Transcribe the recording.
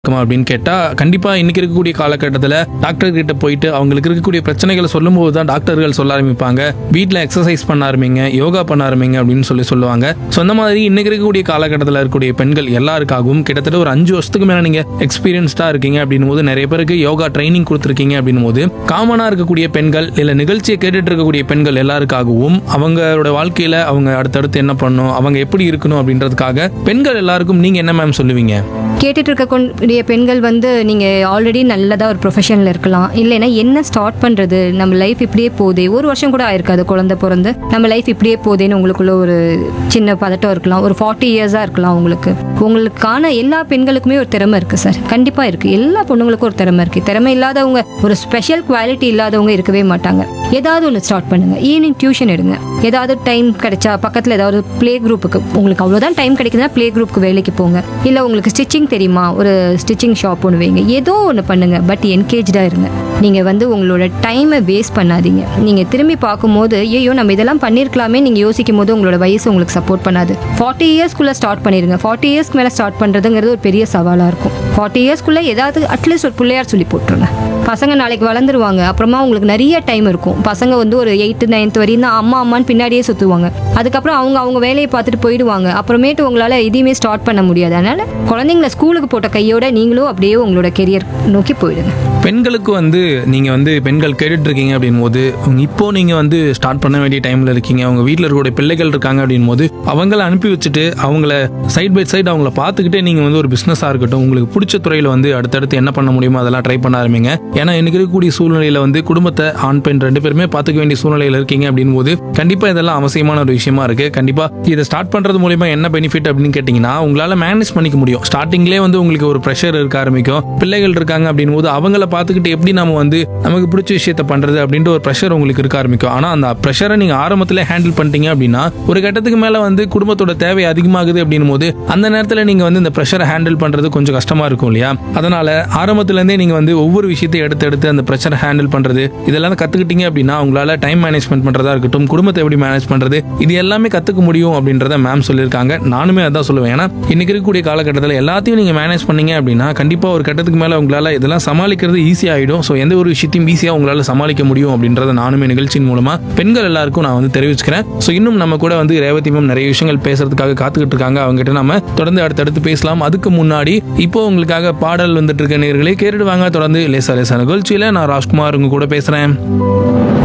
அப்படின்னு கேட்டா கண்டிப்பா இன்னைக்கு இருக்கக்கூடிய காலகட்டத்தில் டாக்டர் கிட்ட போயிட்டு அவங்களுக்கு இருக்கக்கூடிய பிரச்சனைகளை சொல்லும்போது தான் டாக்டர்கள் சொல்ல ஆரம்பிப்பாங்க, வீட்டில் எக்ஸசைஸ் பண்ண ஆரம்பிங்க, யோகா பண்ண ஆரம்பிங்க அப்படின்னு சொல்லுவாங்க. ஸோ அந்த மாதிரி இன்னைக்கு இருக்கக்கூடிய காலகட்டத்தில் இருக்கக்கூடிய பெண்கள் எல்லாருக்காகவும் கிட்டத்தட்ட ஒரு 5 வருஷத்துக்கு மேல நீங்க எக்ஸ்பீரியன்ஸ்டா இருக்கீங்க அப்படின்னும் போது, நிறைய பேருக்கு யோகா ட்ரைனிங் கொடுத்துருக்கீங்க அப்படின்னும் போது, காமனா இருக்கக்கூடிய பெண்கள் இல்ல நிகழ்ச்சியை கேட்டுட்டு இருக்கக்கூடிய பெண்கள் எல்லாருக்காகவும் அவங்களோட வாழ்க்கையில அவங்க அடுத்தடுத்து என்ன பண்ணணும், அவங்க எப்படி இருக்கணும் அப்படின்றதுக்காக பெண்கள் எல்லாருக்கும் நீங்க என்ன மேம் சொல்லுவீங்க? கேட்டுட்டு இருக்கக்கூடிய பெண்கள் நீங்கள் ஆல்ரெடி நல்லதாக ஒரு ப்ரொஃபஷனில் இருக்கலாம், இல்லைன்னா என்ன ஸ்டார்ட் பண்ணுறது, நம்ம லைஃப் இப்படியே போதே, ஒரு வருஷம் கூட ஆயிருக்காது குழந்தை பிறந்து, நம்ம லைஃப் இப்படியே போதேன்னு உங்களுக்குள்ள ஒரு சின்ன பதட்டம் இருக்கலாம், ஒரு 40 இயர்ஸாக இருக்கலாம். உங்களுக்கான எல்லா பெண்களுக்குமே ஒரு திறமை இருக்குது சார், கண்டிப்பாக இருக்குது. எல்லா பொண்ணுங்களுக்கும் ஒரு திறமை இருக்குது. திறமை இல்லாதவங்க, ஒரு ஸ்பெஷல் குவாலிட்டி இல்லாதவங்க இருக்கவே மாட்டாங்க. ஏதாவது ஒன்று ஸ்டார்ட் பண்ணுங்க. ஈவினிங் டியூஷன் எடுங்க. ஏதாவது டைம் கிடைச்சா பக்கத்தில் ஏதாவது ப்ளே குரூப்புக்கு, உங்களுக்கு அவ்வளோதான் டைம் கிடைக்குதுன்னா ப்ளே குரூப்புக்கு வேலைக்கு போங்க. இல்லை உங்களுக்கு ஸ்டிச்சிங் தெரியுமா, ஒரு ஸ்டிச்சிங் ஷாப் ஒன்று வைங்க. ஏதோ ஒன்று பண்ணுங்க, பட் என்கேஜாக இருங்க. நீங்கள் உங்களோட டைமை வேஸ்ட் பண்ணாதீங்க. நீங்கள் திரும்பி பார்க்கும்போது ஐயோ நம்ம இதெல்லாம் பண்ணியிருக்கலாமே நீங்கள் யோசிக்கும் போது உங்களோட வயசு உங்களுக்கு சப்போர்ட் பண்ணாது. 40 இயர்ஸ்க்குள்ளே ஸ்டார்ட் பண்ணிடுங்க. 40 இயர்ஸ்க்கு மேலே ஸ்டார்ட் பண்ணுறதுங்கிறது ஒரு பெரிய சவாலாக இருக்கும். 40 இயர்ஸ்க்குள்ளே ஏதாவது அட்லீஸ்ட் ஒரு பிள்ளையார் சொல்லி போட்டுருங்க. பசங்க நாளைக்கு வளர்ந்துருவாங்க, அப்புறமா உங்களுக்கு நிறைய டைம் இருக்கும். பசங்க ஒரு 8th 9th வரையும் தான் அம்மா அம்மான்னு பின்னாடியே சுற்றுவாங்க. அதுக்கப்புறம் அவங்க வேலையை பார்த்துட்டு போயிடுவாங்க. அப்புறமேட்டு உங்களால் எதையுமே ஸ்டார்ட் பண்ண முடியாது. அதனால் குழந்தைங்கள ஸ்கூலுக்கு போட்ட கையோட நீங்களும் அப்படியே உங்களோட கெரியர் நோக்கி போயிடுங்க. பெண்களுக்கு நீங்க பெண்கள் கேட்டுட்டு இருக்கீங்க அப்படின் போது, இப்போ நீங்க ஸ்டார்ட் பண்ண வேண்டிய டைம்ல இருக்கீங்க. அவங்க வீட்டில் இருக்கக்கூடிய பிள்ளைகள் இருக்காங்க அப்படின் போது அவங்கள அனுப்பி வச்சுட்டு அவங்கள சைட் பை சைடு அவங்கள பார்த்துக்கிட்டே நீங்க ஒரு பிசினஸா இருக்கட்டும், உங்களுக்கு பிடிச்ச துறையில அடுத்தடுத்து என்ன பண்ண முடியுமோ அதெல்லாம் ட்ரை பண்ண ஆரம்பிங்க. ஏன்னா இன்னைக்கு இருக்கக்கூடிய சூழ்நிலையில குடும்பத்தை ஆண் பெண் 2 பேருமே பார்த்துக்க வேண்டிய சூழ்நிலையில இருக்கீங்க அப்படின் போது கண்டிப்பா இதெல்லாம் அவசியமான ஒரு விஷயமா இருக்கு. கண்டிப்பா இதை ஸ்டார்ட் பண்றது மூலமா என்ன பெனிஃபிட் அப்படின்னு கேட்டீங்கன்னா, உங்களால மேனேஜ் பண்ணிக்க முடியும். ஸ்டார்டிங்லேயே உங்களுக்கு ஒரு ப்ரெஷர் இருக்க ஆரம்பிக்கும். பிள்ளைகள் இருக்காங்க அப்படின் போது அவங்கள பார்த்துக்கிட்டு எப்படி நம்ம நமக்கு பிடிச்ச விஷயத்த பண்றது அப்படின்ற ஒரு ப்ரெஷர் உங்களுக்கு இருக்க ஆரம்பிக்கும். ஆனா அந்த ப்ரெஷரை நீங்க ஆரம்பத்திலே ஹேண்டில் பண்ணிட்டீங்க அப்படின்னா, ஒரு கட்டத்துக்கு மேல குடும்பத்தோட தேவை அதிகமாகுது அப்படின்னும் போது அந்த நேரத்துல நீங்க இந்த ப்ரெஷரை ஹேண்டில் பண்றது கொஞ்சம் கஷ்டமா இருக்கும் இல்லையா? அதனால ஆரம்பத்துல இருந்தே நீங்க ஒவ்வொரு விஷயத்தையும் எடுத்து அந்த ப்ரெஷரை ஹேண்டில் பண்றது இதெல்லாம் கத்துக்கிட்டீங்க அப்படின்னா உங்களால டைம் மேனேஜ்மெண்ட் பண்றதா இருக்கட்டும், குடும்பத்தை எப்படி மேனேஜ் பண்றது, இது எல்லாமே கத்துக்க முடியும் அப்படின்றத மேம் சொல்லியிருக்காங்க. நானுமே அதான் சொல்லுவேன். ஏன்னா இன்னைக்கு இருக்கக்கூடிய காலகட்டத்தில் எல்லாத்தையும் நீங்க மேனேஜ் பண்ணீங்க அப்படின்னா கண்டிப்பா ஒரு கட்டத்துக்கு மேல உங்களால இதெல்லாம் சமாளிக்கிறது ஈஸி ஆயிடும். ஸோ எந்த ஒரு விஷயத்தையும் ஈஸியா உங்களால சமாளிக்க முடியும் அப்படின்றத நானுமே நிகழ்ச்சியின் மூலமா பெண்கள் எல்லாருக்கும் நான் தெரிவிச்சுக்கிறேன். ஸோ இன்னும் நம்ம கூட ரேவதி மேம் நிறைய விஷயங்கள் பேசுறதுக்காக காத்துக்கிட்டு இருக்காங்க. அவங்க கிட்ட நம்ம தொடர்ந்து அடுத்தடுத்து பேசலாம். அதுக்கு முன்னாடி இப்போ உங்களுக்காக பாடல் வந்துட்டு இருக்க நேயர்களே கேட்டுடுவாங்க. தொடர்ந்து லேசா லேசா நிகழ்ச்சியில நான் ராஜ்குமார் உங்க கூட பேசுறேன்.